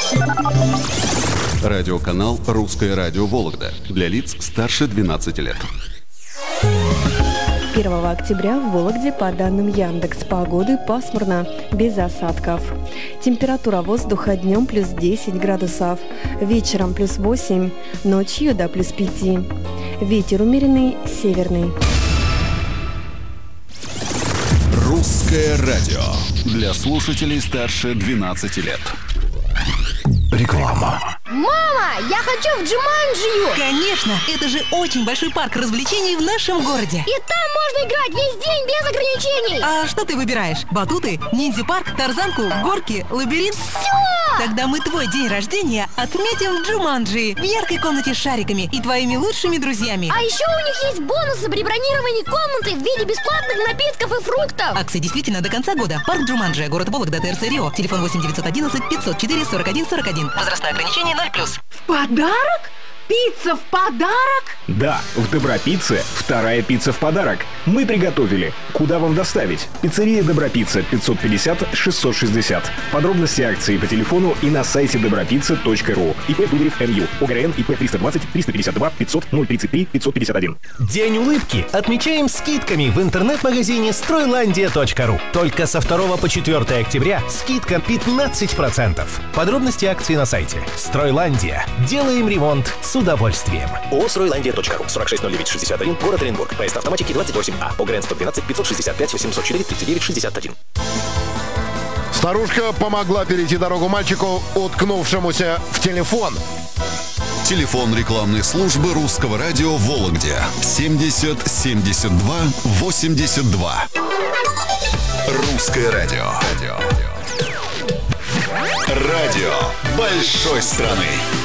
Радиоканал «Русское радио Вологда» для лиц старше 12 лет. 1 октября в Вологде, по данным Яндекс.Погоды, пасмурно, без осадков. Температура воздуха днем плюс 10 градусов, вечером плюс 8, ночью до плюс 5. Ветер умеренный, северный. «Русское радио» для слушателей старше 12 лет. Реклама. Мама, я хочу в Джуманджию! Конечно, это же очень большой парк развлечений в нашем городе. И там можно играть весь день без ограничений! А что ты выбираешь? Батуты, ниндзя-парк, тарзанку, горки, лабиринт? Все! Тогда мы твой день рождения отметим в Джуманджи, в яркой комнате с шариками и твоими лучшими друзьями. А еще у них есть бонусы при бронировании комнаты в виде бесплатных напитков и фруктов. Акция действительно до конца года. Парк Джуманджи, город Вологда, ТРЦ Рио. Телефон 8 911 504 41 41. Возрастное ограничение 0+. В подарок? Пицца в подарок? Да, в Добропицце вторая пицца в подарок. Мы приготовили. Куда вам доставить? Пиццерия Добропицца, 550-660. Подробности акции по телефону и на сайте dobropizza.ru. ИП Дударев МЮ. ОГРН ИП 320-352-500-033-551. День улыбки отмечаем скидками в интернет-магазине Стройlandia.ru. Только со 2 по 4 октября скидка 15%. Подробности акции на сайте. Стройlandia. Делаем ремонт с удовольствием. ООО «Стройlandia.ру», 460961, город Оренбург. Поезд автоматики 28А. ОГРН 112 565 804 39 61. Старушка помогла перейти дорогу мальчику, уткнувшемуся в телефон. Телефон рекламной службы «Русского радио» в Вологде 70 72 82. «Русское радио». Радио большой страны.